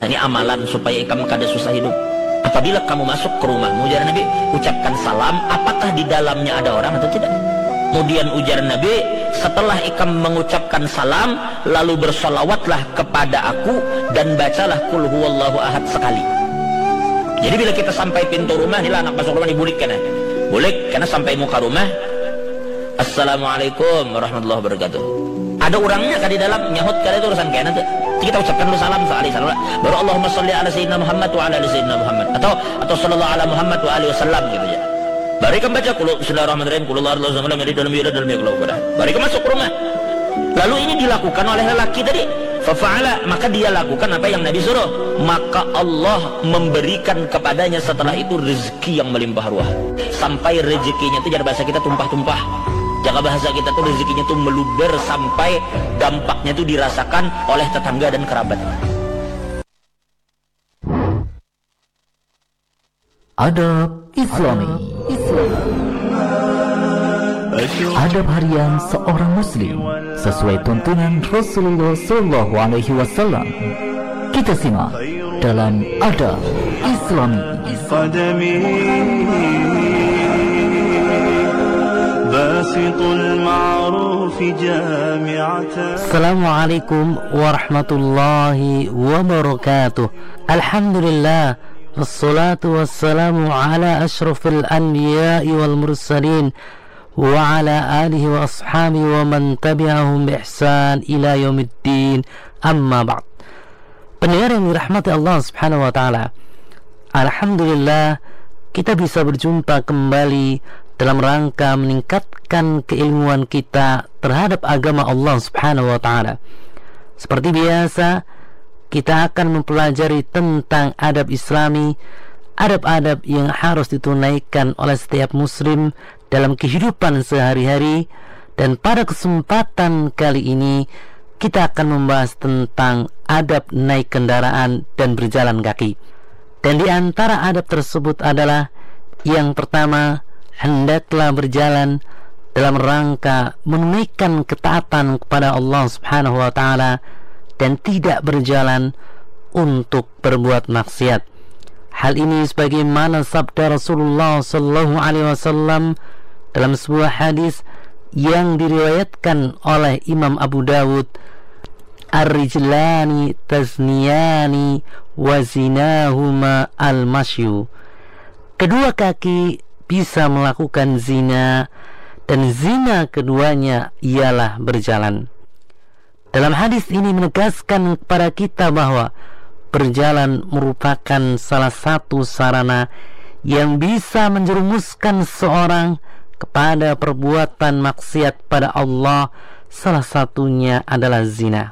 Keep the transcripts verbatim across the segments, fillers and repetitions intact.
Ini amalan supaya ikam kada susah hidup. Apabila kamu masuk ke rumahmu, ujar Nabi, ucapkan salam, apakah di dalamnya ada orang atau tidak. Kemudian ujar Nabi, setelah ikam mengucapkan salam, lalu bersolawatlah kepada aku dan bacalah kul huwallahu ahad sekali. Jadi bila kita sampai pintu rumah, inilah anak masuk rumah dibulik kan ya? Bulik, karena sampai muka rumah, Assalamualaikum warahmatullahi wabarakatuh. Ada orangnya kan di dalam, nyahut kan itu urusan kena tuh. Kita ucapkan dulu salam sekali, salam. Baru Allahumma sholli ala sayyidina Muhammad wa ala ali sayyidina Muhammad, atau atau sallallahu ala Muhammad wa alihi wasallam gitu ya. Baru ikam baca qul bismillahirrahmanirrahim, qul huwallahu ahad, lam yalid walam yulad walam yakul lahu kufuwan ahad. Baru ikam masuk ke rumah. Lalu ini dilakukan oleh lelaki tadi. Fafa'ala, maka dia lakukan apa yang Nabi suruh. Maka Allah memberikan kepadanya setelah itu rezeki yang melimpah ruah. Sampai rezekinya itu, jangan bahasa kita tumpah-tumpah. Jaga bahasa kita tuh rezekinya tuh meluber sampai dampaknya tuh dirasakan oleh tetangga dan kerabat. Adab Islami. Islam. Adab harian seorang muslim sesuai tuntunan Rasulullah Shallallahu Alaihi Wasallam. Kita simak dalam Adab Islami. Assalamualaikum warahmatullahi wabarakatuh. Alhamdulillah, wassalatu wassalamu ala ashrafil anbiya'i wal mursalin wa ala alihi wa ashabihi wa man tabi'ahum bi ihsan ila yaumiddin, amma ba'd. Pendengar yang dirahmati Allah subhanahu wa ta'ala, alhamdulillah kita bisa berjumpa kembali dalam rangka meningkatkan keilmuan kita terhadap agama Allah subhanahu wa ta'ala. Seperti biasa, kita akan mempelajari tentang adab islami, adab-adab yang harus ditunaikan oleh setiap muslim dalam kehidupan sehari-hari. Dan pada kesempatan kali ini kita akan membahas tentang adab naik kendaraan dan berjalan kaki. Dan di antara adab tersebut adalah yang pertama, hendaklah berjalan dalam rangka menunaikan ketaatan kepada Allah subhanahu wa ta'ala dan tidak berjalan untuk berbuat maksiat. Hal ini sebagaimana sabda Rasulullah sallallahu alaihi wasallam dalam sebuah hadis yang diriwayatkan oleh Imam Abu Dawud, ar-rijlani tazniyani wa zinahuma al-masyu. Kedua kaki bisa melakukan zina dan zina keduanya ialah berjalan. Dalam hadis ini menegaskan kepada kita bahwa berjalan merupakan salah satu sarana yang bisa menjerumuskan seorang kepada perbuatan maksiat pada Allah. Salah satunya adalah zina.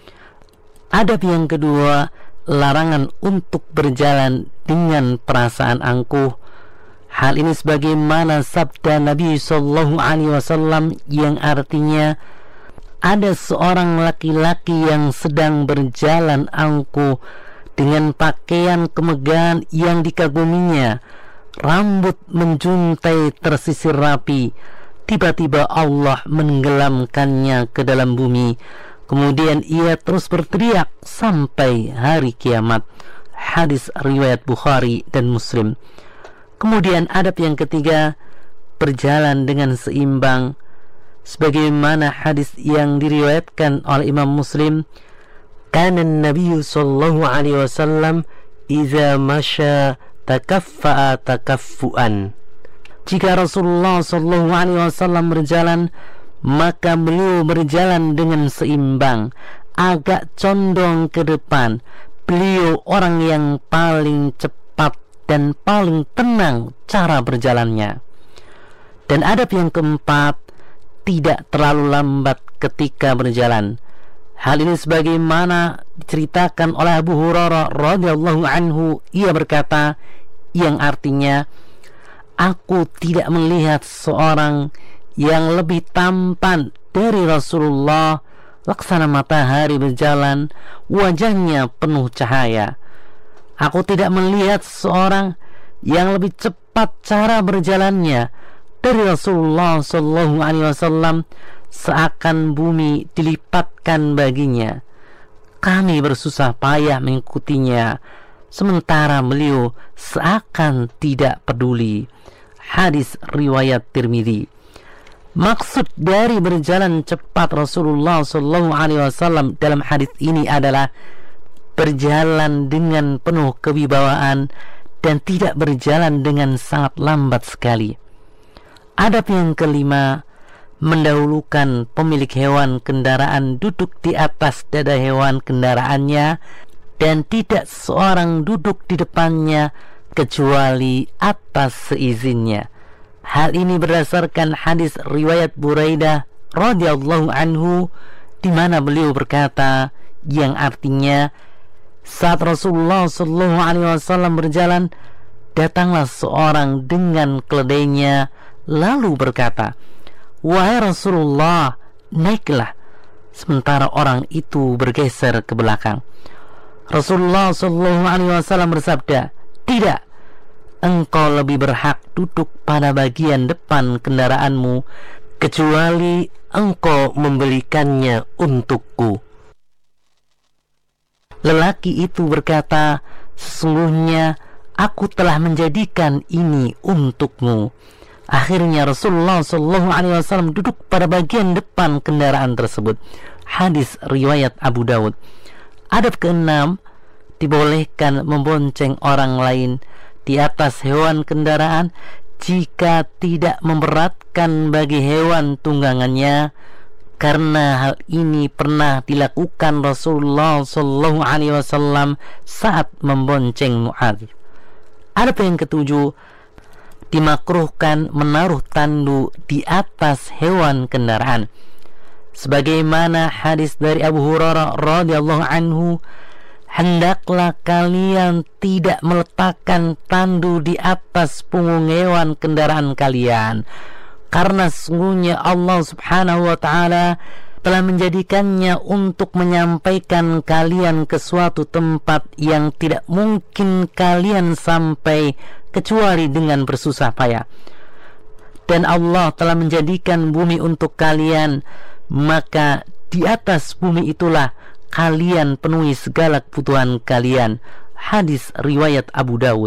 Adab yang kedua, larangan untuk berjalan dengan perasaan angkuh. Hal ini sebagaimana sabda Nabi sallallahu alaihi wasallam yang artinya, ada seorang laki-laki yang sedang berjalan angkuh dengan pakaian kemegahan yang dikaguminya, rambut menjuntai tersisir rapi. Tiba-tiba Allah menenggelamkannya ke dalam bumi. Kemudian ia terus berteriak sampai hari kiamat. Hadis riwayat Bukhari dan Muslim. Kemudian adab yang ketiga, berjalan dengan seimbang. Sebagaimana hadis yang diriwayatkan oleh Imam Muslim, kana Nabi sallallahu alaihi wasallam idza masya takaffa'a takaffuan. Jika Rasulullah sallallahu alaihi wasallam berjalan, maka beliau berjalan dengan seimbang, agak condong ke depan. Beliau orang yang paling cepat dan paling tenang cara berjalannya. Dan adab yang keempat, tidak terlalu lambat ketika berjalan. Hal ini sebagaimana diceritakan oleh Abu Hurairah radhiyallahu anhu, ia berkata, yang artinya, aku tidak melihat seorang yang lebih tampan dari Rasulullah. Laksana matahari berjalan, wajahnya penuh cahaya. Aku tidak melihat seorang yang lebih cepat cara berjalannya dari Rasulullah sallallahu alaihi wasallam, seakan bumi dilipatkan baginya. kami bersusah payah mengikutinya, sementara beliau seakan tidak peduli. Hadis riwayat Tirmidzi. Maksud dari berjalan cepat Rasulullah shallallahu alaihi wasallam dalam hadis ini adalah berjalan dengan penuh kewibawaan dan tidak berjalan dengan sangat lambat sekali. Adab yang kelima, mendahulukan pemilik hewan kendaraan duduk di atas dada hewan kendaraannya dan tidak seorang duduk di depannya kecuali atas seizinnya. Hal ini berdasarkan hadis riwayat Buraidah radhiyallahu anhu, di mana beliau berkata, yang artinya, saat Rasulullah shallallahu alaihi wasallam berjalan, datanglah seorang dengan keledainya lalu berkata, "Wahai Rasulullah, naiklah." Sementara orang itu bergeser ke belakang. Rasulullah shallallahu alaihi wasallam bersabda, "Tidak, engkau lebih berhak duduk pada bagian depan kendaraanmu kecuali engkau membelikannya untukku." Lelaki itu berkata, "Sesungguhnya aku telah menjadikan ini untukmu." Akhirnya Rasulullah shallallahu alaihi wasallam duduk pada bagian depan kendaraan tersebut. Hadis riwayat Abu Dawud. Adab keenam, dibolehkan membonceng orang lain di atas hewan kendaraan jika tidak memberatkan bagi hewan tunggangannya, karena hal ini pernah dilakukan Rasulullah shallallahu alaihi wasallam saat membonceng Mu'adz. Adab yang ketujuh, dimakruhkan menaruh tandu di atas hewan kendaraan. Sebagaimana hadis dari Abu Hurairah radhiyallahu anhu, hendaklah kalian tidak meletakkan tandu di atas punggung hewan kendaraan kalian, karena sesungguhnya Allah subhanahu wa ta'ala telah menjadikannya untuk menyampaikan kalian ke suatu tempat yang tidak mungkin kalian sampai kecuali dengan bersusah payah. Dan Allah telah menjadikan bumi untuk kalian, maka di atas bumi itulah kalian penuhi segala kebutuhan kalian. Hadis riwayat Abu Dawud.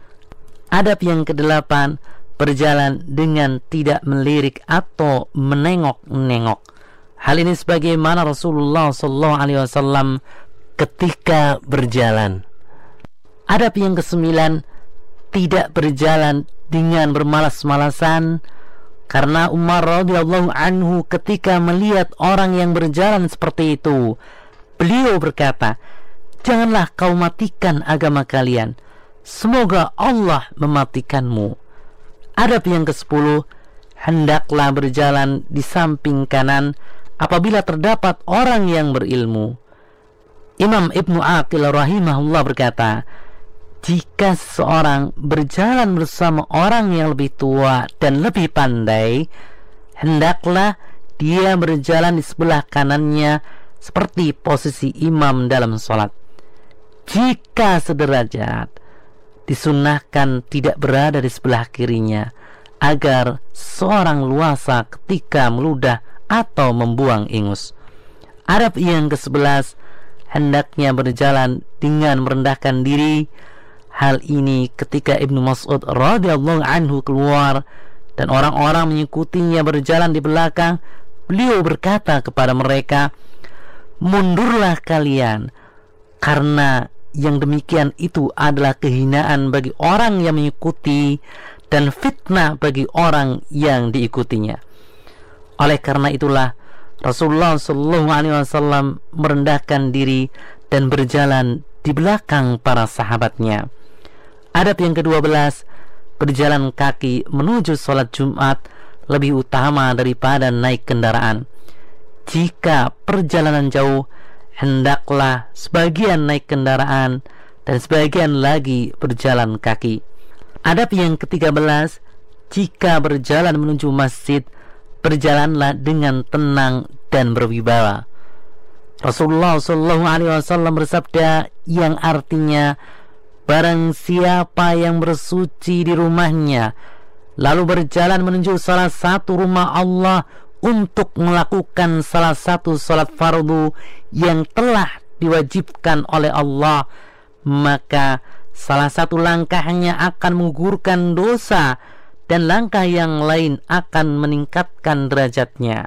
Adab yang kedelapan, berjalan dengan tidak melirik atau menengok-nengok. Hal ini sebagaimana Rasulullah shallallahu alaihi wasallam ketika berjalan. Adab yang kesembilan, tidak berjalan dengan bermalas-malasan, karena Umar radhiyallahu anhu ketika melihat orang yang berjalan seperti itu, beliau berkata, "Janganlah kau matikan agama kalian, semoga Allah mematikanmu." Adab yang kesepuluh, hendaklah berjalan di samping kanan apabila terdapat orang yang berilmu. Imam Ibnu Aqil rahimahullah berkata, jika seseorang berjalan bersama orang yang lebih tua dan lebih pandai, hendaklah dia berjalan di sebelah kanannya seperti posisi imam dalam sholat. Jika sederajat, disunahkan tidak berada di sebelah kirinya, agar seorang luasa ketika meludah atau membuang ingus. Adab yang kesebelas, hendaknya berjalan dengan merendahkan diri. Hal ini ketika Ibnu Mas'ud radhiyallahu anhu keluar dan orang-orang mengikutinya berjalan di belakang, beliau berkata kepada mereka, "Mundurlah kalian, karena yang demikian itu adalah kehinaan bagi orang yang mengikuti dan fitnah bagi orang yang diikutinya." Oleh karena itulah Rasulullah shallallahu alaihi wasallam merendahkan diri dan berjalan di belakang para sahabatnya. Adab yang kedua belas, berjalan kaki menuju sholat Jumat lebih utama daripada naik kendaraan. Jika perjalanan jauh, hendaklah sebagian naik kendaraan dan sebagian lagi berjalan kaki. Adab yang ketiga belas, jika berjalan menuju masjid, berjalanlah dengan tenang dan berwibawa. Rasulullah shallallahu alaihi wasallam bersabda yang artinya, barang siapa yang bersuci di rumahnya lalu berjalan menuju salah satu rumah Allah untuk melakukan salah satu salat fardu yang telah diwajibkan oleh Allah, maka salah satu langkahnya akan menggugurkan dosa dan langkah yang lain akan meningkatkan derajatnya.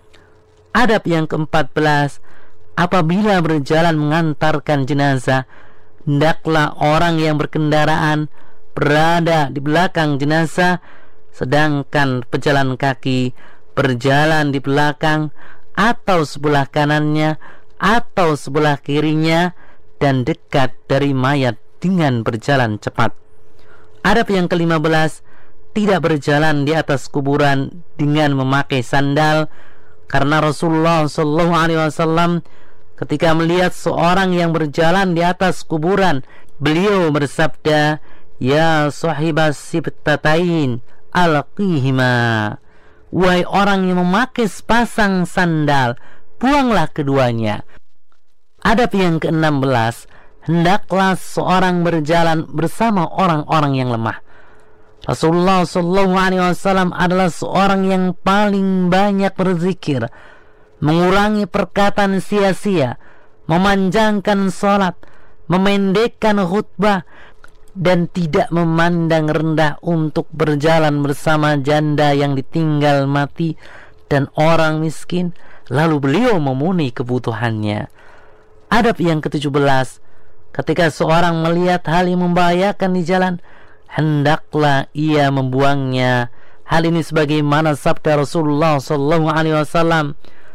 Adab yang keempat belas, apabila berjalan mengantarkan jenazah, hendaklah orang yang berkendaraan berada di belakang jenazah, sedangkan pejalan kaki berjalan di belakang atau sebelah kanannya atau sebelah kirinya dan dekat dari mayat dengan berjalan cepat. Adab yang kelima belas, tidak berjalan di atas kuburan dengan memakai sandal, karena Rasulullah shallallahu alaihi wasallam ketika melihat seorang yang berjalan di atas kuburan, beliau bersabda, "Ya sahibas sibtatain, alqihima." Wahai orang yang memakai sepasang sandal, buanglah keduanya. Adab yang keenam belas, hendaklah seorang berjalan bersama orang-orang yang lemah. Rasulullah shallallahu alaihi wasallam adalah seorang yang paling banyak berzikir, mengurangi perkataan sia-sia, memanjangkan salat, memendekkan khutbah, dan tidak memandang rendah untuk berjalan bersama janda yang ditinggal mati dan orang miskin, lalu beliau memenuhi kebutuhannya. Adab yang ketujuh belas, ketika seorang melihat hal yang membahayakan di jalan, hendaklah ia membuangnya. Hal ini sebagaimana sabda Rasulullah sallallahu alaihi wasallam,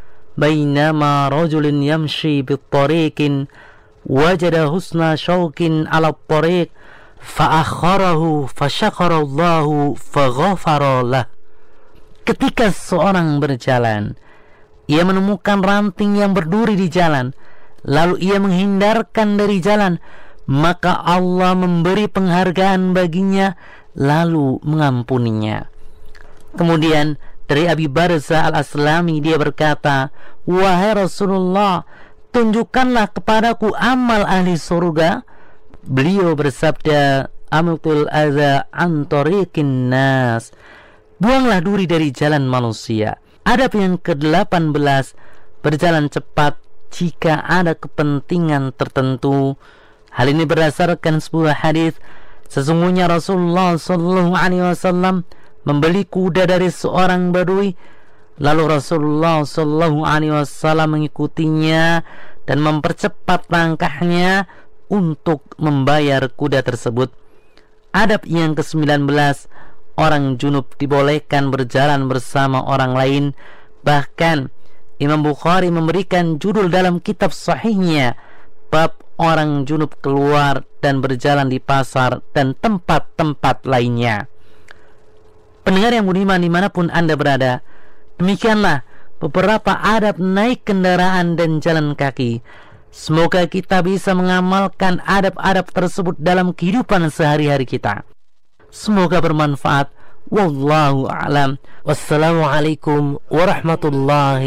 "Bainama rajulun yamshi bit-tariqin wajada husna syaukin 'ala at-tariq fa'akharahu fasyakarallahu faghafaralah." Ketika seorang berjalan, ia menemukan ranting yang berduri di jalan, lalu ia menghindarkan dari jalan, maka Allah memberi penghargaan baginya lalu mengampuninya. Kemudian dari Abi Barzah al-Aslami, dia berkata, "Wahai Rasulullah, tunjukkanlah kepadaku amal ahli surga." Beliau bersabda, "Amtul adza an tariqin nas." Buanglah duri dari jalan manusia. Adab yang kedelapan belas, berjalan cepat jika ada kepentingan tertentu. Hal ini berdasarkan sebuah hadis. Sesungguhnya Rasulullah sallallahu alaihi wasallam membeli kuda dari seorang badui, lalu Rasulullah sallallahu alaihi wasallam mengikutinya dan mempercepat langkahnya untuk membayar kuda tersebut. Adab yang kesembilan belas, orang junub dibolehkan berjalan bersama orang lain. Bahkan Imam Bukhari memberikan judul dalam kitab sahihnya, bab orang junub keluar dan berjalan di pasar dan tempat-tempat lainnya. Pendengar yang budiman dimanapun Anda berada, demikianlah beberapa adab naik kendaraan dan jalan kaki. Semoga kita bisa mengamalkan adab-adab tersebut dalam kehidupan sehari-hari kita. Semoga bermanfaat. Wallahu a'lam. Wassalamualaikum warahmatullahi